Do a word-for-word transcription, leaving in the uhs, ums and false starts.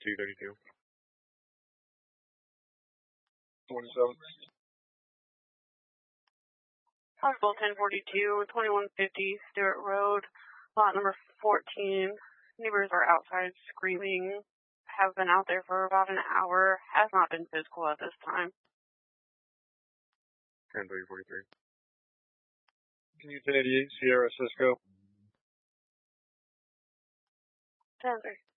two thirty-two. twenty-seven. Possible ten forty-two, twenty-one fifty Stewart Road, lot number fourteen. Neighbors are outside screaming, have been out there for about an hour, has not been physical at this time. ten three forty-three. Can you ten eighty-eight Sierra Cisco? ten three.